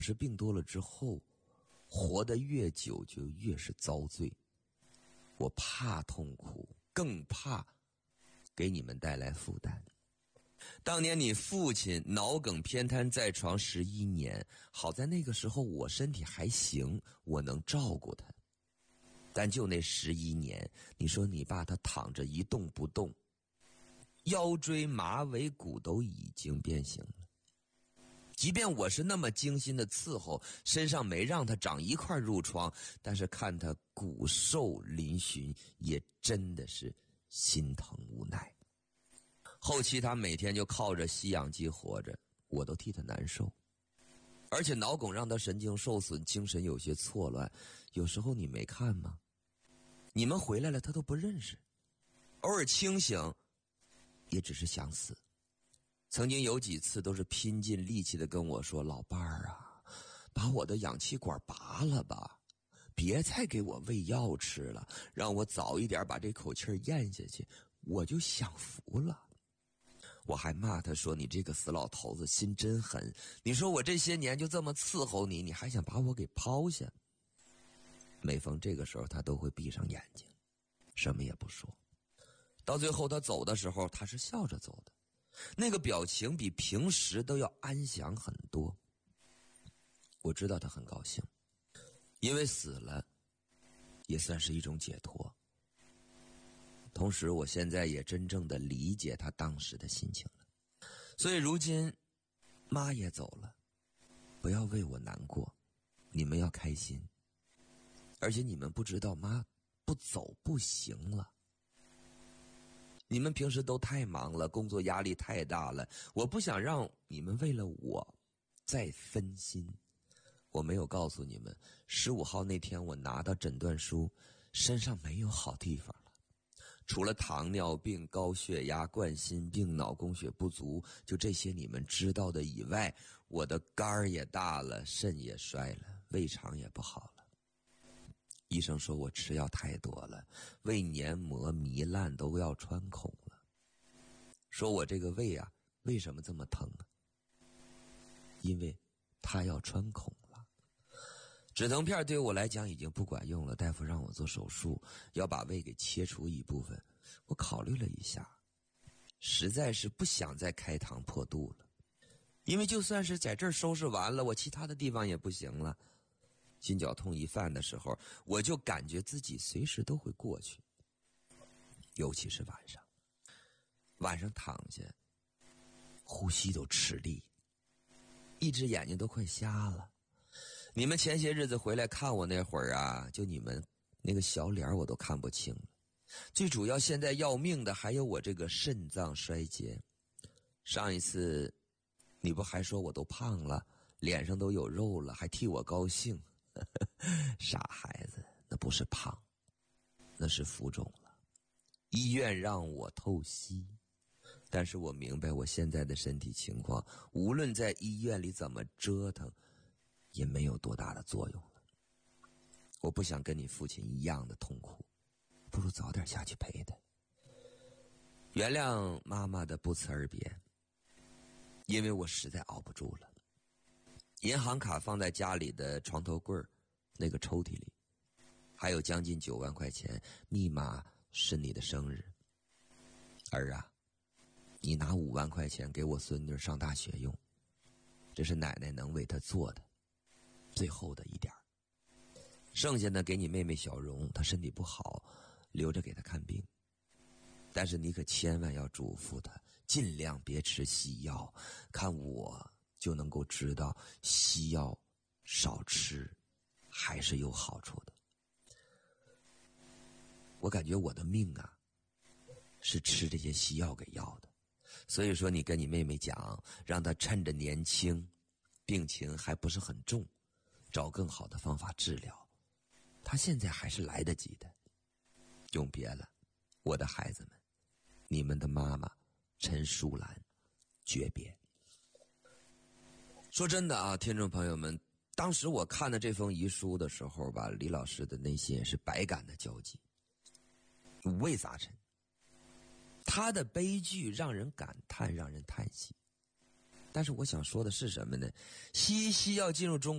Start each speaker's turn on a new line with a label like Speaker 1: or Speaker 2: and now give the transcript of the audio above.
Speaker 1: 是病多了之后，活得越久就越是遭罪。我怕痛苦，更怕给你们带来负担。当年你父亲脑梗偏瘫在床11年，好在那个时候我身体还行，我能照顾他。但就那11年，你说你爸他躺着一动不动，腰椎马尾骨都已经变形了。即便我是那么精心的伺候，身上没让他长一块褥疮，但是看他骨瘦嶙峋，也真的是心疼无奈。后期他每天就靠着吸氧机活着，我都替他难受。而且脑梗让他神经受损，精神有些错乱。有时候你没看吗？你们回来了他都不认识，偶尔清醒也只是想死。曾经有几次都是拼尽力气的跟我说，老伴儿啊，把我的氧气管拔了吧，别再给我喂药吃了，让我早一点把这口气咽下去。我就享福了。我还骂他说，你这个死老头子心真狠，你说我这些年就这么伺候你，你还想把我给抛下。每逢这个时候他都会闭上眼睛，什么也不说。到最后他走的时候，他是笑着走的，那个表情比平时都要安详很多。我知道他很高兴，因为死了也算是一种解脱。同时我现在也真正的理解他当时的心情了。所以如今妈也走了，不要为我难过，你们要开心。而且你们不知道妈不走不行了。你们平时都太忙了，工作压力太大了，我不想让你们为了我再分心。我没有告诉你们，15号那天我拿到诊断书，身上没有好地方了，除了糖尿病、高血压、冠心病、脑供血不足，就这些你们知道的以外，我的肝儿也大了，肾也衰了，胃肠也不好了。医生说我吃药太多了，胃黏膜糜烂都要穿孔了。说我这个胃啊，为什么这么疼啊？因为它要穿孔了。止疼片对我来讲已经不管用了，大夫让我做手术，要把胃给切除一部分。我考虑了一下，实在是不想再开膛破肚了。因为就算是在这儿收拾完了，我其他的地方也不行了。心绞痛一犯的时候，我就感觉自己随时都会过去。尤其是晚上躺下，呼吸都吃力，一只眼睛都快瞎了。你们前些日子回来看我那会儿啊，就你们那个小脸我都看不清了。最主要现在要命的还有我这个肾脏衰竭。上一次你不还说我都胖了，脸上都有肉了，还替我高兴。傻孩子，那不是胖，那是浮肿了。医院让我透析，但是我明白我现在的身体情况，无论在医院里怎么折腾，也没有多大的作用了。我不想跟你父亲一样的痛苦，不如早点下去陪他。原谅妈妈的不辞而别，因为我实在熬不住了。银行卡放在家里的床头柜那个抽屉里，还有将近9万块钱，密码是你的生日。儿啊，你拿5万块钱给我孙女上大学用，这是奶奶能为她做的最后的一点，剩下的给你妹妹小荣，她身体不好，留着给她看病。但是你可千万要嘱咐她，尽量别吃西药，看我就能够知道西药少吃还是有好处的。我感觉我的命啊是吃这些西药给要的，所以说你跟你妹妹讲，让她趁着年轻，病情还不是很重，找更好的方法治疗。她现在还是来得及的。永别了，我的孩子们，你们的妈妈陈淑兰，诀别。说真的啊，听众朋友们，当时我看的这封遗书的时候吧，李老师的内心也是百感的交集，五味杂陈。他的悲剧让人感叹，让人叹息。 但是我想说的是什么呢？西要进入中